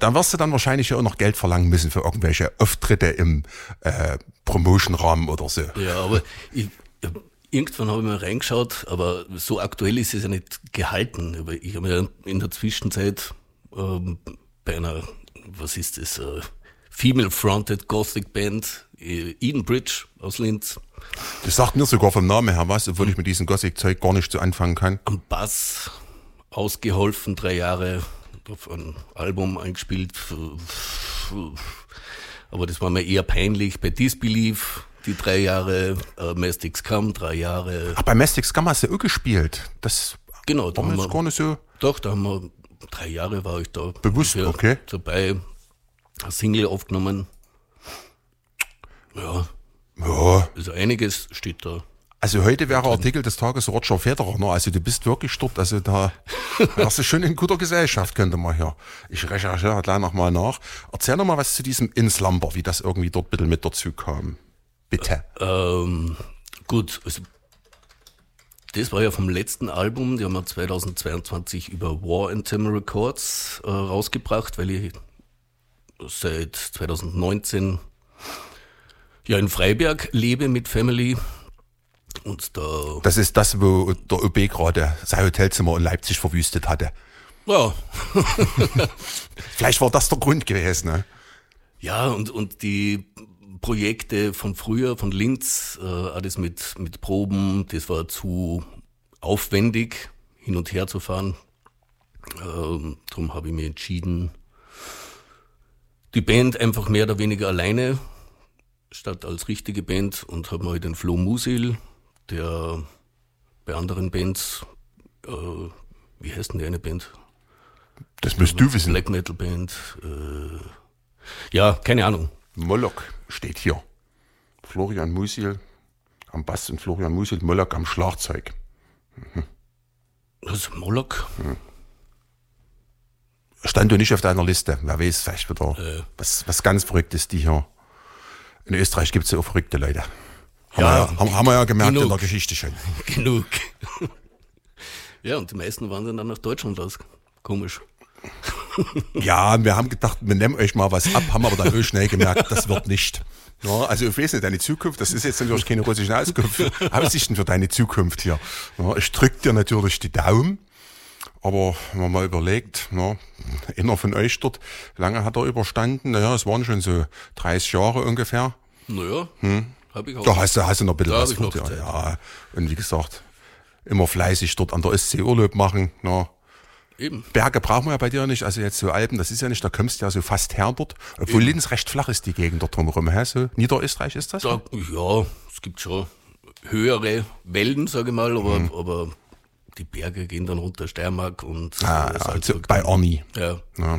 dann wirst du dann wahrscheinlich ja auch noch Geld verlangen müssen für irgendwelche Auftritte im Promotion-Rahmen oder so. Ja, aber irgendwann habe ich mal reingeschaut, aber so aktuell ist es ja nicht gehalten. Aber ich habe ja in der Zwischenzeit bei einer, was ist das, Female-Fronted Gothic Band, Edenbridge aus Linz. Das sagt mir sogar vom Namen her was, obwohl ich mit diesem Gothic-Zeug gar nicht so anfangen kann. Am Bass ausgeholfen, 3 Jahre auf ein Album eingespielt. Aber das war mir eher peinlich. Bei Disbelief, die 3 Jahre, Mastix Scum, 3 Jahre. Ach, bei Mastix Scum hast du auch gespielt. Das genau, da war haben jetzt gar nicht so. Doch, da haben wir 3 Jahre war ich da. Bewusst, okay. Dabei, ein Single aufgenommen. Ja. Also einiges steht da. Also heute wäre Artikel des Tages Roger Federer, ne? Also du bist wirklich dort, also da wärst du schon in guter Gesellschaft, könnte man hier. Ich recherchiere gleich nochmal nach. Erzähl noch mal was zu diesem In Slumber, wie das irgendwie dort ein bisschen mit dazu kam. Bitte. Gut, also das war ja vom letzten Album, die haben wir 2022 über War Anthem Records rausgebracht, weil ich seit 2019 ja in Freiberg lebe mit Family. Und da. Das ist das, wo der ÖB gerade sein Hotelzimmer in Leipzig verwüstet hatte. Ja. Vielleicht war das der Grund gewesen, ne? Ja, und die Projekte von früher, von Linz, alles mit Proben, das war zu aufwendig, hin und her zu fahren. Darum habe ich mich entschieden, die Band einfach mehr oder weniger alleine statt als richtige Band, und habe mal den Flo Musil, der bei anderen Bands, wie heißt denn die eine Band? Das müsst du wissen. Black Metal Band, ja, keine Ahnung. Moloch steht hier. Florian Musil am Bass und Florian Musil, Moloch am Schlagzeug. Das ist Moloch? Stand du nicht auf deiner Liste. Wer weiß, vielleicht wieder was ganz Verrücktes, die hier. In Österreich gibt es ja auch verrückte Leute. Haben wir ja gemerkt genug. In der Geschichte schon. Genug. Ja, und die meisten wandern dann nach Deutschland aus. Komisch. Ja, wir haben gedacht, wir nehmen euch mal was ab, haben aber dann schnell gemerkt, das wird nicht. Ja, also ich weiß nicht, deine Zukunft, das ist jetzt natürlich keine russische Aussichten für deine Zukunft hier. Ja, ich drücke dir natürlich die Daumen, aber wenn man mal überlegt, ja, einer von euch dort, wie lange hat er überstanden? Naja, es waren schon so 30 Jahre ungefähr. Naja, habe ich auch. Da hast du noch ein bisschen da was ich noch vor dir. Zeit. Ja, und wie gesagt, immer fleißig dort an der Ostsee Urlaub machen. Ja. Eben. Berge brauchen wir ja bei dir nicht, also jetzt so Alpen, das ist ja nicht, da kommst du ja so fast her dort. Obwohl Linz recht flach ist, die Gegend dort drumherum. Hä? So Niederösterreich ist das? Da, ja, es gibt schon höhere Wellen, sage ich mal, aber die Berge gehen dann runter, Steiermark und also bei Arni. Ja. Ja.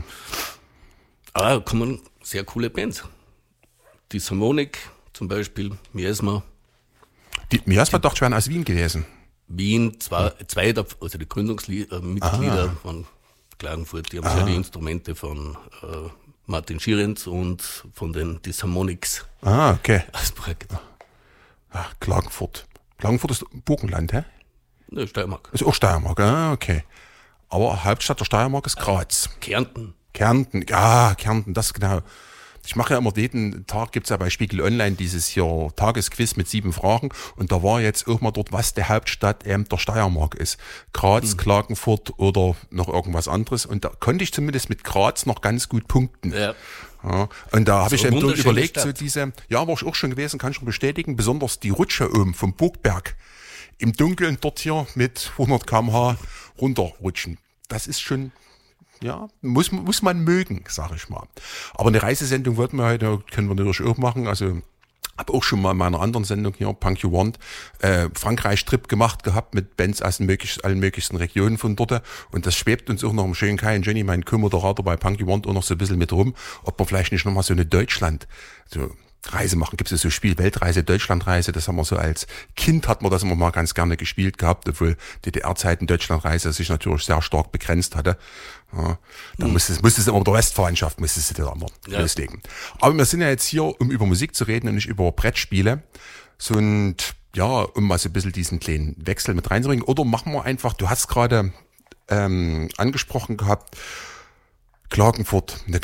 Aber da kommen sehr coole Bands. Die Harmonic zum Beispiel, Miasma. Die Miasma dachte ich wären aus Wien gewesen. Wien, zwei also die Gründungsmitglieder von Klagenfurt, die haben sehr die Instrumente von Martin Schierenz und von den Disharmonics. Ah, okay. Aus Projekt. Ach, Klagenfurt. Klagenfurt ist Burgenland, hä? Ne, Steiermark. Ist auch Steiermark, okay. Aber Hauptstadt der Steiermark ist Graz. Kärnten. Kärnten, das genau. Ich mache ja immer jeden Tag, gibt's ja bei Spiegel Online dieses hier Tagesquiz mit 7 Fragen, und da war jetzt auch mal dort, was der Hauptstadt der Steiermark ist. Graz, Klagenfurt oder noch irgendwas anderes, und da konnte ich zumindest mit Graz noch ganz gut punkten. Ja. Ja, und da habe ich eben überlegt, Stadt. so diese, ja, war ich auch schon gewesen, kann ich schon bestätigen, besonders die Rutsche oben vom Burgberg im Dunkeln dort hier mit 100 km/h runterrutschen. Das ist schon, ja, muss man mögen, sag ich mal. Aber eine Reisesendung wollten wir heute, können wir natürlich auch machen. Also habe auch schon mal in meiner anderen Sendung hier, Punk You Want, Frankreich-Trip gemacht gehabt mit Bands aus allen möglichsten Regionen von dort. Und das schwebt uns auch noch im schönen Kai und Jenny, mein Co-Moderator bei Punk You Want, auch noch so ein bisschen mit rum, ob wir vielleicht nicht nochmal so eine Reise machen. Gibt es so Spiel Weltreise, Deutschlandreise, das haben wir so als Kind, hat man das immer mal ganz gerne gespielt gehabt, obwohl DDR-Zeiten Deutschlandreise sich natürlich sehr stark begrenzt hatte. Ja, dann musstest du immer mit der Westverwandtschaft musstest du da immer loslegen. Aber wir sind ja jetzt hier, um über Musik zu reden und nicht über Brettspiele. Und ja, um mal so ein bisschen diesen kleinen Wechsel mit reinzubringen. Oder machen wir einfach, du hast gerade angesprochen gehabt, Klagenfurt,